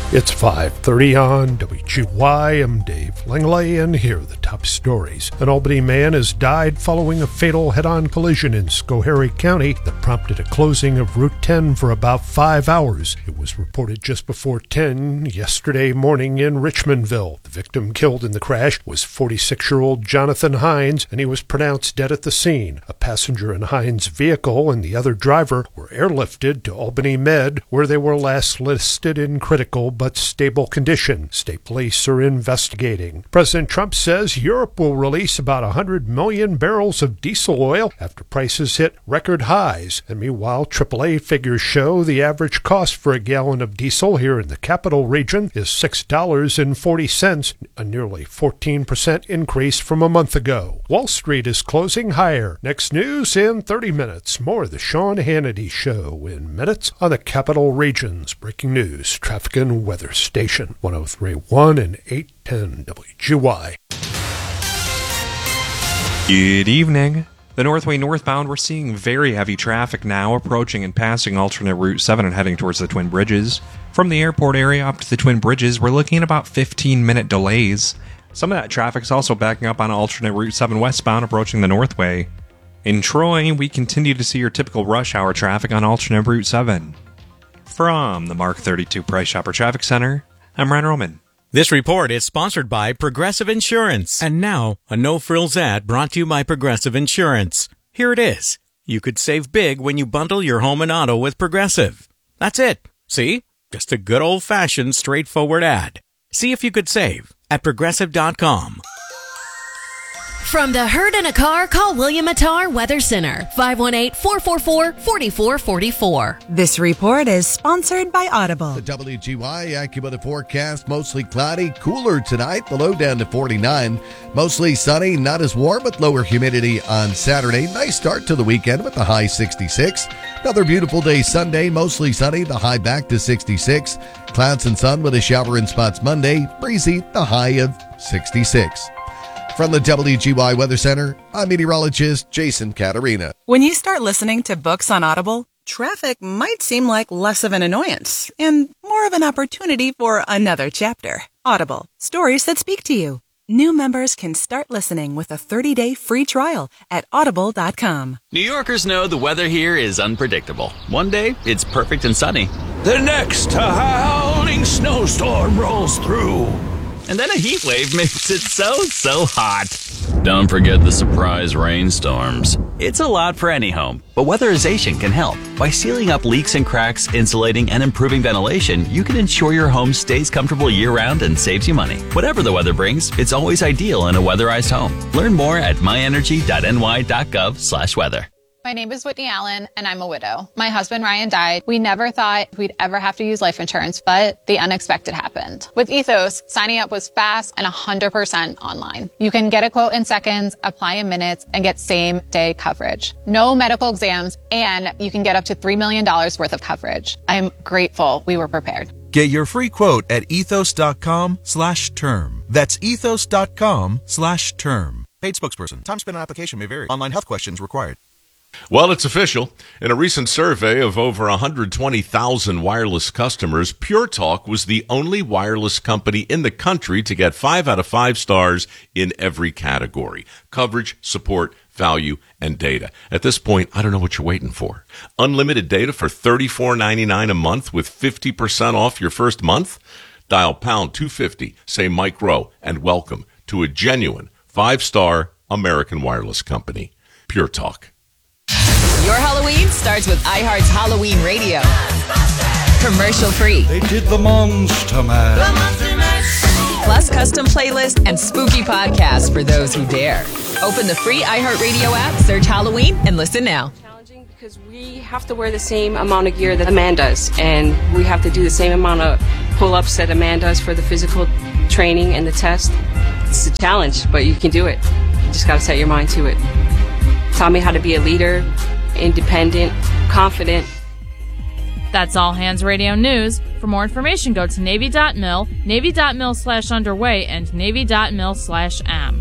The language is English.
It's 5:30 on WGY. I'm Dave Langley, and here are the top stories. An Albany man has died following a fatal head-on collision in Schoharie County that prompted a closing of Route 10 for about 5 hours. It was reported just before 10 yesterday morning in Richmondville. The victim killed in the crash was 46-year-old Jonathan Hines, and he was pronounced dead at the scene. A passenger in Hines' vehicle and the other driver were airlifted to Albany Med, where they were last listed in critical but stable condition. State police are investigating. President Trump says Europe will release about 100 million barrels of diesel oil after prices hit record highs. And meanwhile, AAA figures show the average cost for a gallon of diesel here in the capital region is $6.40, a nearly 14% increase from a month ago. Wall Street is closing higher. Next news in 30 minutes. More of the Sean Hannity Show in minutes on the capital region's breaking news, traffic and weather station, 103.1 and 810 WGY. Good evening. The Northway northbound, we're seeing very heavy traffic now, approaching and passing alternate Route 7 and heading towards the Twin Bridges. From the airport area up to the Twin Bridges, we're looking at about 15-minute delays. Some of that traffic is also backing up on alternate Route 7 westbound, approaching the Northway. In Troy, we continue to see your typical rush hour traffic on alternate Route 7. From the Mark 32 Price Chopper Traffic Center, I'm Ryan Roman. This report is sponsored by Progressive Insurance. And now, a no-frills ad brought to you by Progressive Insurance. Here it is. You could save big when you bundle your home and auto with Progressive. That's it. See? Just a good old-fashioned, straightforward ad. See if you could save at Progressive.com. From the herd in a car, call William Attar Weather Center, 518-444-4444. This report is sponsored by Audible. The WGY AccuWeather forecast, mostly cloudy, cooler tonight, the low down to 49. Mostly sunny, not as warm, but lower humidity on Saturday. Nice start to the weekend with the high 66. Another beautiful day Sunday, mostly sunny, the high back to 66. Clouds and sun with a shower in spots Monday, breezy, the high of 66. From the WGY Weather Center, I'm meteorologist Jason Caterina. When you start listening to books on Audible, traffic might seem like less of an annoyance and more of an opportunity for another chapter. Audible, stories that speak to you. New members can start listening with a 30-day free trial at audible.com. New Yorkers know the weather here is unpredictable. One day, it's perfect and sunny. The next, a howling snowstorm rolls through. And then a heat wave makes it so hot. Don't forget the surprise rainstorms. It's a lot for any home, but weatherization can help. By sealing up leaks and cracks, insulating, and improving ventilation, you can ensure your home stays comfortable year-round and saves you money. Whatever the weather brings, it's always ideal in a weatherized home. Learn more at myenergy.ny.gov/weather. My name is Whitney Allen, and I'm a widow. My husband, Ryan, died. We never thought we'd ever have to use life insurance, but the unexpected happened. With Ethos, signing up was fast and 100% online. You can get a quote in seconds, apply in minutes, and get same-day coverage. No medical exams, and you can get up to $3 million worth of coverage. I'm grateful we were prepared. Get your free quote at ethos.com/term. That's ethos.com/term. Paid spokesperson. Time spent on application may vary. Online health questions required. Well, it's official. In a recent survey of over 120,000 wireless customers, Pure Talk was the only wireless company in the country to get 5 out of 5 stars in every category: coverage, support, value, and data. At this point, I don't know what you're waiting for. Unlimited data for $34.99 a month with 50% off your first month? Dial pound 250, say Mike Rowe, and welcome to a genuine 5-star American wireless company. Pure Talk. Your Halloween starts with iHeart's Halloween Radio. Commercial free. They did the Monster Mash. Plus custom playlist and spooky podcasts for those who dare. Open the free iHeartRadio app, search Halloween, and listen now. Challenging because we have to wear the same amount of gear that a man does, and we have to do the same amount of pull-ups that a man does for the physical training and the test. It's a challenge, but you can do it. You just got to set your mind to it. Taught me how to be a leader, independent, confident. That's All Hands Radio News. For more information, go to Navy.mil, Navy.mil/underway, and Navy.mil/am.